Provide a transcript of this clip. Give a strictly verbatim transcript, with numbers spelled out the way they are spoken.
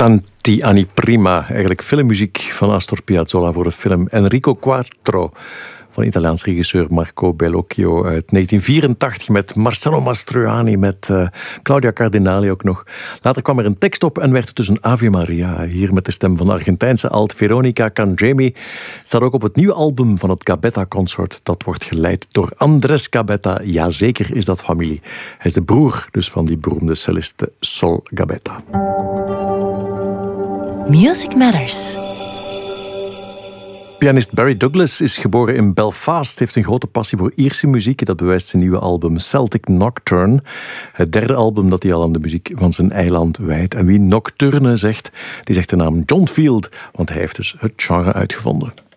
Tanti anni prima, eigenlijk filmmuziek van Astor Piazzolla voor de film Enrico Quattro van Italiaans regisseur Marco Bellocchio uit negentien vierentachtig met Marcello Mastroianni, met uh, Claudia Cardinali ook nog. Later kwam er een tekst op en werd het dus een Ave Maria. Hier met de stem van de Argentijnse alt Veronica Cangemi. Staat ook op het nieuwe album van het Gabetta Consort. Dat wordt geleid door Andres Gabetta. Jazeker is dat familie. Hij is de broer dus van die beroemde celliste Sol Gabetta. Music Matters. Pianist Barry Douglas is geboren in Belfast, heeft een grote passie voor Ierse muziek. Dat bewijst zijn nieuwe album Celtic Nocturne. Het derde album dat hij al aan de muziek van zijn eiland wijdt. En wie Nocturne zegt, die zegt de naam John Field, want hij heeft dus het genre uitgevonden.